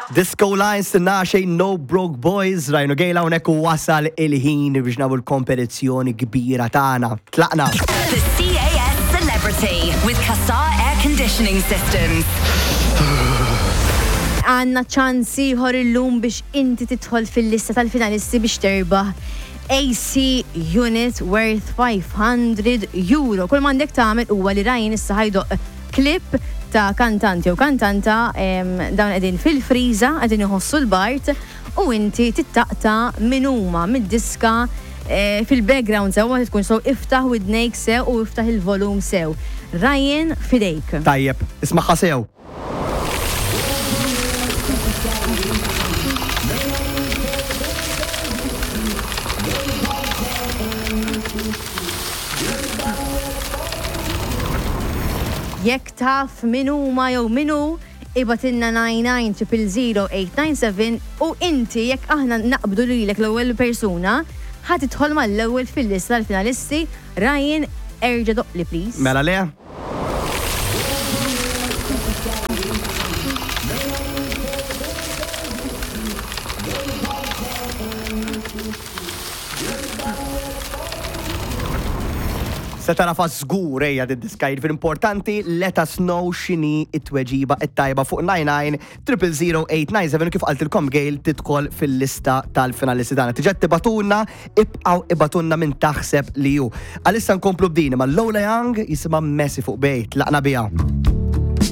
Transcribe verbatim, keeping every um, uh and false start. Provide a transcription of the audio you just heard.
Disco Lines tinna xejn No Broke Boys, rajnu gejla unek u wasal il-ħin biex nabu l-kompetizzjoni kbira tagħna. Tlaqna. The C A S Celebrity with Qassar Air Conditioning Systems. Għanna ċansi ħor illum biex inti tidħol fil-lista tal-finalisti biex terbaħ A C unit worth five hundred euro. Kull mandek tagħmel huwa li Ryan issa ħajdoq klip ta' kantanti u kantanta dawn qegħdin fil-friża qegħdin iħossu l-Bart u inti tittaqta min huma mid-diska fil-background sew ma tkun sew iftaħ widnejk sew u iftaħ il-volum sew. Ryan fidejk. Tajjeb, ismaħħa sew. Jekk taf min huma jew min hu ibatilna nine nine zero zero eight nine seven u inti jekk aħna naqbdu lilek l-ewwel persuna ħad tidħol mal-ewwel fil-lista tal-finalisti. Ryan, erġa' doqli please. Mela le? Se tara fa' żgur ejja d-diskajt fil-importanti let us know x'inhi it-tweġiba it-tajba fuq nine nine zero zero eight nine seven kif qaltilkom Gail tidħol fil-lista tal-finalisti tagħna. Tiġa tibatunna, ibqgħu ibatunna min taħseb li hu. Għalissa nkomplu bdini ma' Lola Young jisimha Messi fuq bejt. Laqna biha.